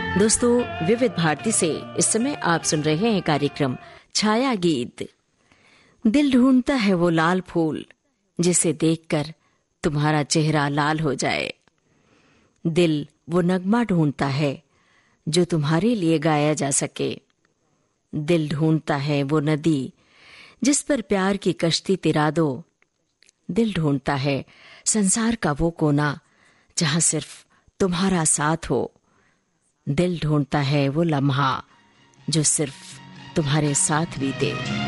दोस्तों, विविध भारती से इस समय आप सुन रहे हैं कार्यक्रम छाया गीत। दिल ढूंढता है वो लाल फूल जिसे देखकर तुम्हारा चेहरा लाल हो जाए। दिल वो नगमा ढूंढता है जो तुम्हारे लिए गाया जा सके। दिल ढूंढता है वो नदी जिस पर प्यार की कश्ती तिरा दो। दिल ढूंढता है संसार का वो कोना जहां सिर्फ तुम्हारा साथ हो। दिल ढूंढता है वो लम्हा जो सिर्फ तुम्हारे साथ बीते।